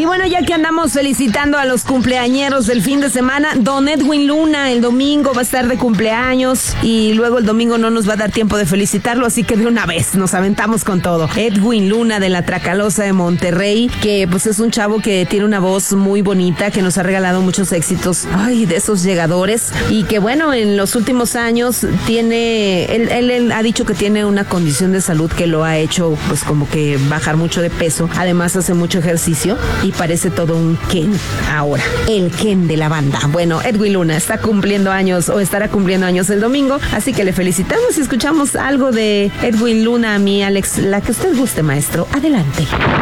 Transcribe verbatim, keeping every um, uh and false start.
Y bueno, ya que andamos felicitando a los cumpleañeros del fin de semana, don Edwin Luna el domingo va a estar de cumpleaños y luego el domingo no nos va a dar tiempo de felicitarlo, así que de una vez nos aventamos con todo. Edwin Luna de la Tracalosa de Monterrey, que pues es un chavo que tiene una voz muy bonita, que nos ha regalado muchos éxitos, ay, de esos llegadores, y que bueno, en los últimos años tiene, él, él, él ha dicho que tiene una condición de salud que lo ha hecho pues como que bajar mucho de peso, además hace mucho ejercicio y parece todo un Ken ahora, el Ken de la banda. Bueno, Edwin Luna está cumpliendo años o estará cumpliendo años el domingo, así que le felicitamos y escuchamos algo de Edwin Luna a mí, Alex, la que usted guste, maestro. Adelante.